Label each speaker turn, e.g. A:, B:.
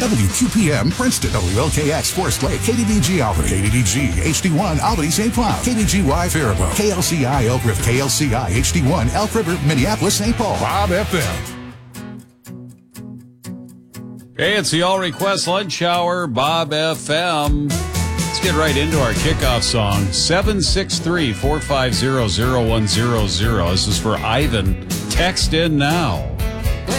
A: WQPM, Princeton, WLKX, Forest Lake, KDDG Albany, KDDG, HD1, Albany, St. Cloud, KDGY, Faribault, KLCI, Elk River, KLCI, HD1, Elk River, Minneapolis, St. Paul, Bob FM.
B: Hey, it's the All Request Lunch Hour, Bob FM. Let's get right into our kickoff song, 763-450-0100. This is for Ivan. Text in now.